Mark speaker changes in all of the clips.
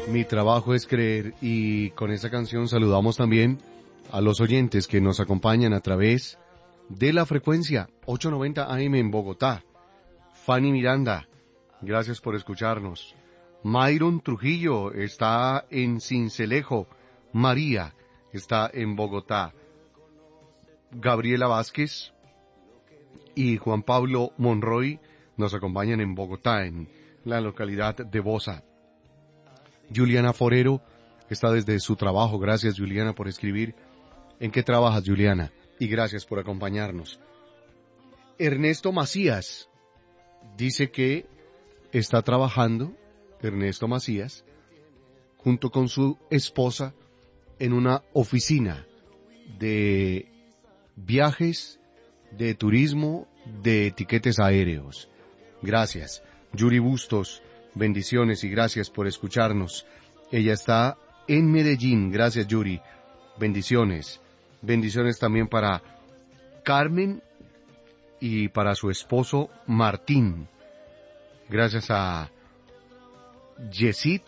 Speaker 1: Mi trabajo es creer, y con esta canción saludamos también a los oyentes que nos acompañan a través de la frecuencia 890 AM en Bogotá. Fanny Miranda, gracias por escucharnos. Myron Trujillo está en Sincelejo. María está en Bogotá. Gabriela Vázquez y Juan Pablo Monroy nos acompañan en Bogotá, en la localidad de Bosa. Juliana Forero está desde su trabajo. Gracias, Juliana, por escribir. ¿En qué trabajas, Juliana? Y gracias por acompañarnos. Ernesto Macías dice que está trabajando, Ernesto Macías, junto con su esposa, en una oficina de viajes, de turismo, de etiquetes aéreos. Gracias. Yuri Bustos, bendiciones y gracias por escucharnos. Ella está en Medellín. Gracias, Yuri. Bendiciones. Bendiciones también para Carmen y para su esposo Martín. Gracias a Yesid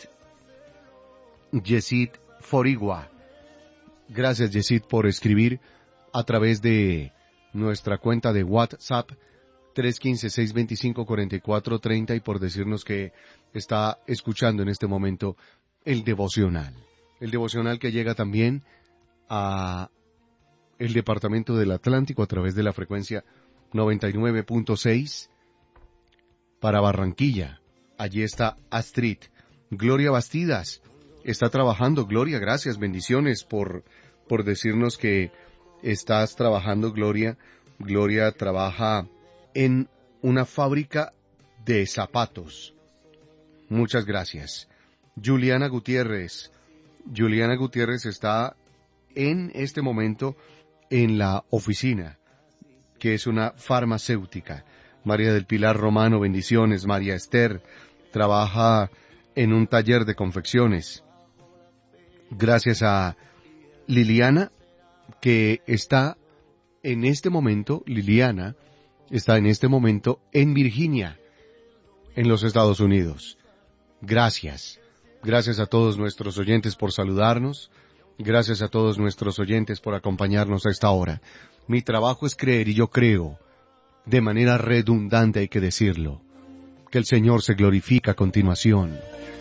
Speaker 1: Forigua. Gracias, Yesid, por escribir a través de nuestra cuenta de WhatsApp 315-625-4430 y por decirnos que está escuchando en este momento el devocional. El devocional que llega también a el departamento del Atlántico a través de la frecuencia 99.6 para Barranquilla. Allí está Astrid. Gloria Bastidas está trabajando. Gloria, gracias, bendiciones por decirnos que estás trabajando, Gloria. Gloria trabaja en una fábrica de zapatos. Muchas gracias. Juliana Gutiérrez está en este momento en la oficina, que es una farmacéutica. María del Pilar Romano, bendiciones. María Esther trabaja en un taller de confecciones. Gracias a Liliana, que está en este momento, Liliana está en este momento en Virginia, en los Estados Unidos. Gracias. Gracias a todos nuestros oyentes por saludarnos. Gracias a todos nuestros oyentes por acompañarnos a esta hora. Mi trabajo es creer y yo creo, de manera redundante hay que decirlo, que el Señor se glorifica a continuación